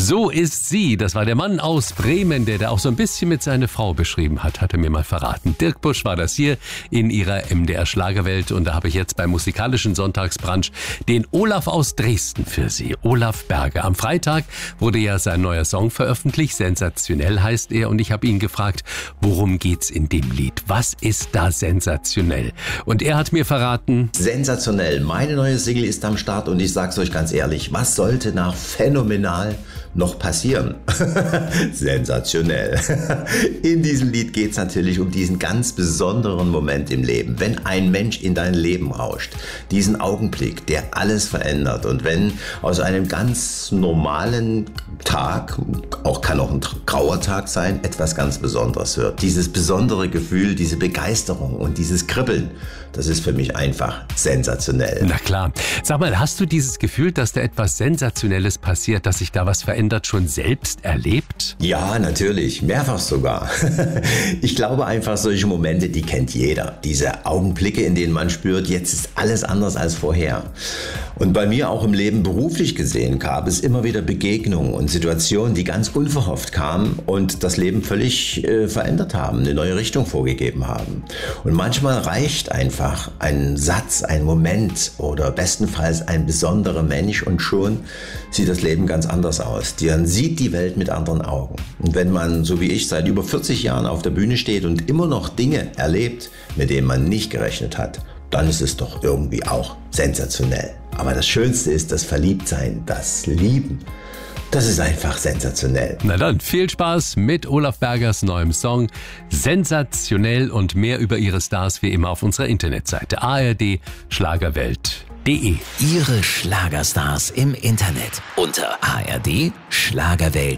So ist sie. Das war der Mann aus Bremen, der da auch so ein bisschen mit seiner Frau beschrieben hat er mir mal verraten. Dirk Busch war das hier in ihrer MDR Schlagerwelt und da habe ich jetzt beim musikalischen Sonntagsbrunch den Olaf aus Dresden für Sie. Olaf Berger. Am Freitag wurde ja sein neuer Song veröffentlicht. Sensationell heißt er und ich habe ihn gefragt, worum geht's in dem Lied? Was ist da sensationell? Und er hat mir verraten: Sensationell. Meine neue Single ist am Start und ich sag's euch ganz ehrlich, was sollte nach phänomenal noch passieren? Sensationell. In diesem Lied geht's natürlich um diesen ganz besonderen Moment im Leben. Wenn ein Mensch in dein Leben rauscht, diesen Augenblick, der alles verändert und wenn aus einem ganz normalen Tag, kann auch ein grauer Tag sein, etwas ganz Besonderes wird. Dieses besondere Gefühl, diese Begeisterung und dieses Kribbeln, das ist für mich einfach sensationell. Na klar. Sag mal, hast du dieses Gefühl, dass da etwas Sensationelles passiert, dass sich da was verändert, schon selbst erlebt? Ja, natürlich. Mehrfach sogar. Ich glaube einfach, solche Momente, die kennt jeder. Diese Augenblicke, in denen man spürt, jetzt ist alles anders als vorher. Und bei mir auch im Leben beruflich gesehen gab es immer wieder Begegnungen und Situationen, die ganz unverhofft kamen und das Leben völlig verändert haben, eine neue Richtung vorgegeben haben. Und manchmal reicht einfach ein Satz, ein Moment oder bestenfalls ein besonderer Mensch und schon sieht das Leben ganz anders aus. Man sieht die Welt mit anderen Augen. Und wenn man, so wie ich, seit über 40 Jahren auf der Bühne steht und immer noch Dinge erlebt, mit denen man nicht gerechnet hat, dann ist es doch irgendwie auch sensationell. Aber das Schönste ist das Verliebtsein, das Lieben. Das ist einfach sensationell. Na dann, viel Spaß mit Olaf Bergers neuem Song. Sensationell und mehr über ihre Stars wie immer auf unserer Internetseite ard-schlagerwelt.de. Ihre Schlagerstars im Internet unter ard-schlagerwelt.de.